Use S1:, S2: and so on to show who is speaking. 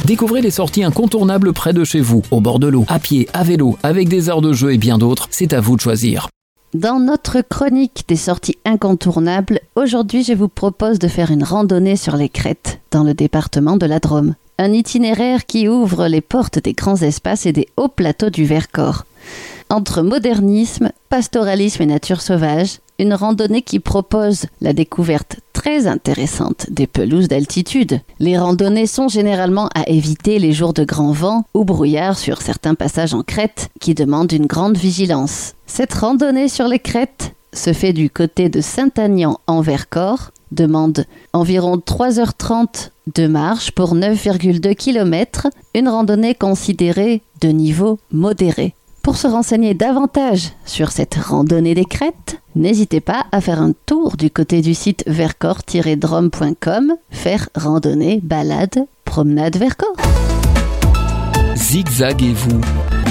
S1: Découvrez les sorties incontournables près de chez vous, au bord de l'eau, à pied, à vélo, avec des aires de jeu et bien d'autres. C'est à vous de choisir.
S2: Dans notre chronique des sorties incontournables, aujourd'hui je vous propose de faire une randonnée sur les crêtes, dans le département de la Drôme. Un itinéraire qui ouvre les portes des grands espaces et des hauts plateaux du Vercors. Entre modernisme, pastoralisme et nature sauvage, une randonnée qui propose la découverte très intéressante des pelouses d'altitude. Les randonnées sont généralement à éviter les jours de grand vent ou brouillard sur certains passages en crête qui demandent une grande vigilance. Cette randonnée sur les crêtes se fait du côté de Saint-Aignan en Vercors, demande environ 3h30 de marche pour 9,2 km, une randonnée considérée de niveau modéré. Pour se renseigner davantage sur cette randonnée des crêtes, n'hésitez pas à faire un tour du côté du site vercors-drôme.com, faire randonnée, balade, promenade Vercors.
S1: Zigzaguez-vous.